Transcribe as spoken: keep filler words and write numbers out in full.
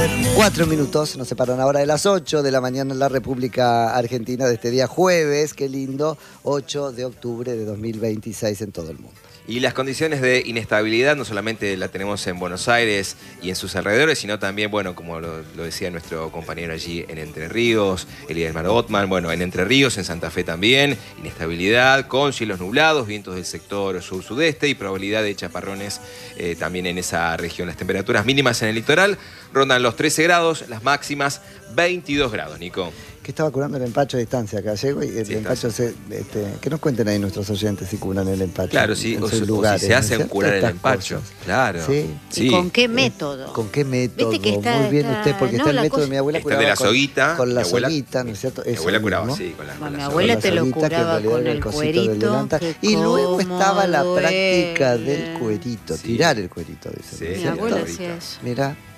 Cuatro minutos nos separan ahora de las ocho de la mañana en la República Argentina de este día jueves, qué lindo, ocho de octubre de dos mil veintiséis en todo el mundo. Y las condiciones de inestabilidad no solamente la tenemos en Buenos Aires y en sus alrededores, sino también, bueno, como lo, lo decía nuestro compañero allí en Entre Ríos, Elidelmar Ottman, bueno, en Entre Ríos, en Santa Fe también, inestabilidad con cielos nublados, vientos del sector sur-sudeste y probabilidad de chaparrones eh, también en esa región. Las temperaturas mínimas en el litoral rondan los trece grados, las máximas veintidós grados, Nico. Que estaba curando el empacho a distancia acá, llego y el Sí, empacho se, este, que nos cuenten ahí nuestros oyentes si curan el empacho. Claro, sí, en o, sus si- o lugares, si se ¿no hacen es cierto? curar el Estas empacho. cosas. Claro. Sí. Sí. ¿Y con qué método? ¿Con qué método? Viste que está- Muy bien está- usted, porque no, está el la método cosa- de mi abuela Está el curaba de la con- soguita, Con la mi abuela- soguita, ¿no es cierto? Mi Eso abuela curaba mismo. así, con la, con Mi la abuela soguita. te lo Soguita, que en curaba realidad con era el cosito del cuerito, delantal. que Y luego cómo estaba la práctica duele. del cuerito, Sí. tirar el cuerito, dicen. Sí, ¿no es Mi cierto? abuela ahorita. hacía eso. Mirá.